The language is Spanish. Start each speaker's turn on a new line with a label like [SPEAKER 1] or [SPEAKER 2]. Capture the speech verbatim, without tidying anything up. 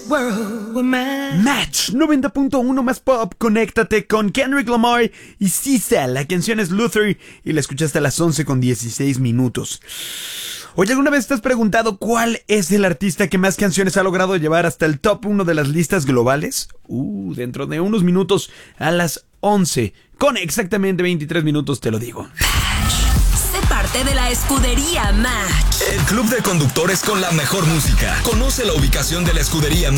[SPEAKER 1] world were mine.
[SPEAKER 2] Match noventa punto uno más pop. Conéctate con Kendrick Lamar y S Z A. La canción es Luther y la escuchaste a las once con dieciséis minutos. Oye, ¿alguna vez te has preguntado cuál es el artista que más canciones ha logrado llevar hasta el top uno de las listas globales? Uh, dentro de unos minutos a las once, con exactamente veintitrés minutos te lo digo.
[SPEAKER 3] Sé parte de la escudería Match.
[SPEAKER 4] El club de conductores con la mejor música. Conoce la ubicación de la escudería Match